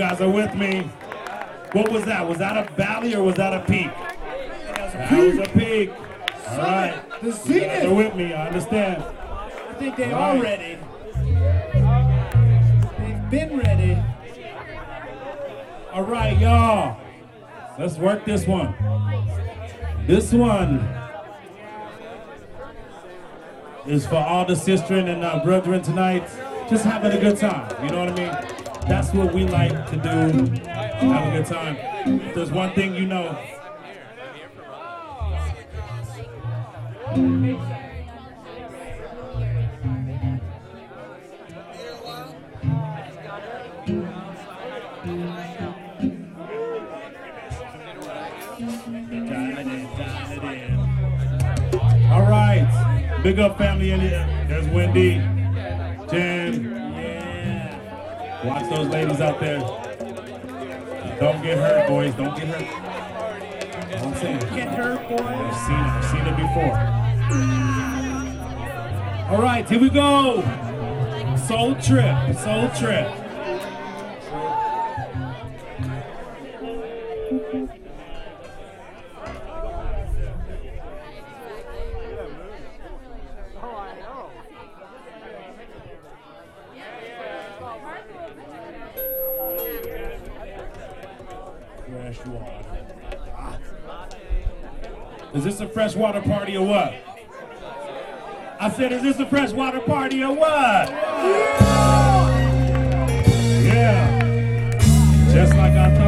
guys are with me. What was that? Was that a valley or was that a peak? That was a peak. All right. The You guys Zenith. are with me. I understand. I think they All are right. ready. They've been ready. All right, y'all. Let's work this one. This one is for all the sisters and brethren tonight. Just having a good time. You know what I mean? That's what we like to do. Have a good time. If there's one thing you know. All right. Big up family in here. There's Wendy, Jen. Yeah. Watch those ladies out there. Don't get hurt, boys. Don't get hurt. I'm saying. Get hurt, boy. I've seen it before. All right, here we go. Soul Trip. Soul Trip. Fresh water. Is this a freshwater party or what? I said, is this a freshwater party or what? Yeah. Just like I